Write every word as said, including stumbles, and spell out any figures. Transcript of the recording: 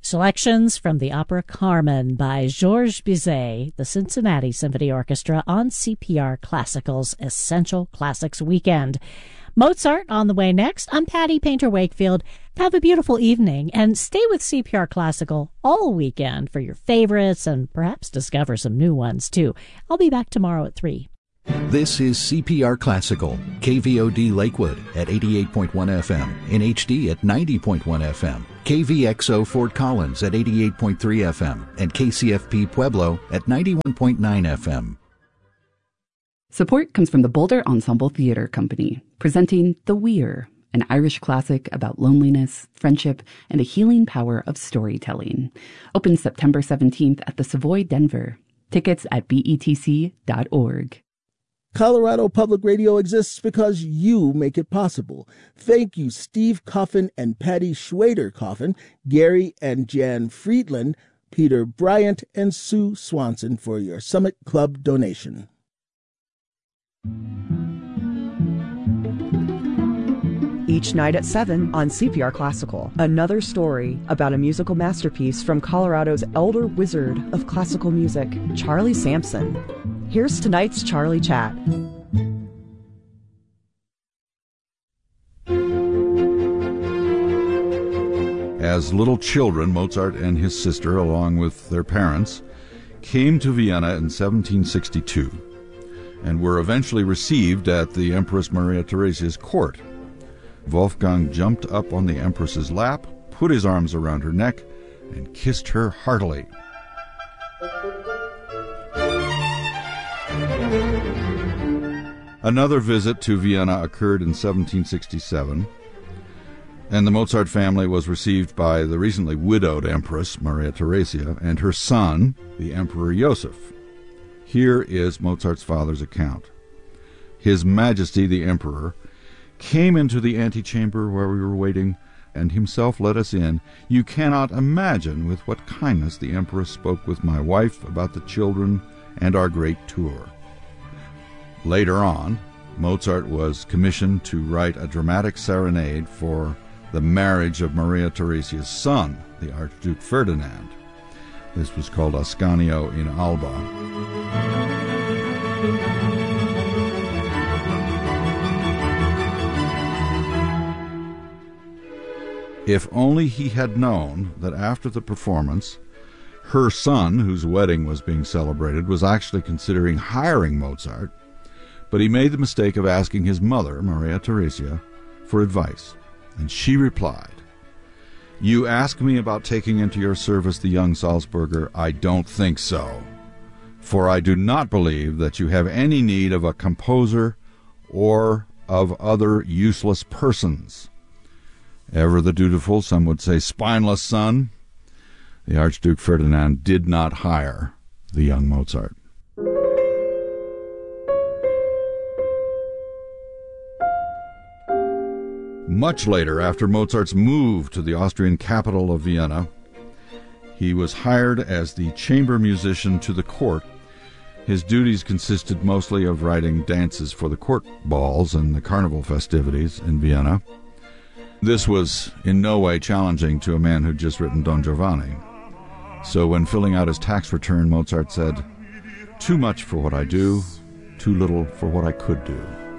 Selections from the opera Carmen by Georges Bizet, the Cincinnati Symphony Orchestra, on C P R Classical's Essential Classics Weekend. Mozart on the way next. I'm Patty Painter Wakefield. Have a beautiful evening and stay with C P R Classical all weekend for your favorites and perhaps discover some new ones too. I'll be back tomorrow at three. This is C P R Classical, K V O D Lakewood at eighty-eight point one F M, in H D at ninety point one F M, K V X O Fort Collins at eighty-eight point three F M, and K C F P Pueblo at ninety-one point nine F M. Support comes from the Boulder Ensemble Theatre Company, presenting The Weir, an Irish classic about loneliness, friendship, and the healing power of storytelling. Open September seventeenth at the Savoy Denver. Tickets at B E T C dot org. Colorado Public Radio exists because you make it possible. Thank you, Steve Coffin and Patty Schwader Coffin, Gary and Jan Friedland, Peter Bryant, and Sue Swanson for your Summit Club donation. Each night at seven on C P R Classical, another story about a musical masterpiece from Colorado's elder wizard of classical music, Charlie Sampson. Here's tonight's Charlie Chat. As little children, Mozart and his sister, along with their parents, came to Vienna in seventeen sixty-two and were eventually received at the Empress Maria Theresia's court. Wolfgang jumped up on the Empress's lap, put his arms around her neck, and kissed her heartily. Another visit to Vienna occurred in seventeen sixty-seven, and the Mozart family was received by the recently widowed Empress Maria Theresia and her son, the Emperor Joseph. Here is Mozart's father's account. His Majesty the Emperor came into the antechamber where we were waiting, and himself let us in. You cannot imagine with what kindness the Empress spoke with my wife about the children and our great tour. Later on, Mozart was commissioned to write a dramatic serenade for the marriage of Maria Theresia's son, the Archduke Ferdinand. This was called Ascanio in Alba. If only he had known that after the performance, her son, whose wedding was being celebrated, was actually considering hiring Mozart, but he made the mistake of asking his mother, Maria Theresia, for advice. And she replied, "You ask me about taking into your service the young Salzburger. I don't think so, for I do not believe that you have any need of a composer or of other useless persons." Ever the dutiful, some would say spineless son, the Archduke Ferdinand did not hire the young Mozart. Much later, after Mozart's move to the Austrian capital of Vienna, he was hired as the chamber musician to the court. His duties consisted mostly of writing dances for the court balls and the carnival festivities in Vienna. This was in no way challenging to a man who'd just written Don Giovanni. So when filling out his tax return, Mozart said, "Too much for what I do, too little for what I could do."